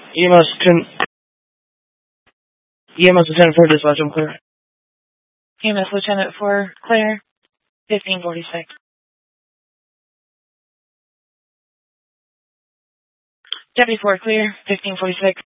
EMS Lieutenant 4 dispatch, I'm clear. EMS Lieutenant 4, clear. 1546. Deputy 4, clear. 1546.